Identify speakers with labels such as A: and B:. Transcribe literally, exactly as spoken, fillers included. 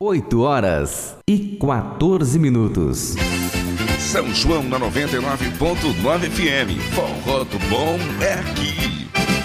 A: oito horas e quatorze minutos.
B: São João na noventa e nove ponto nove F M. Forró do bom é aqui.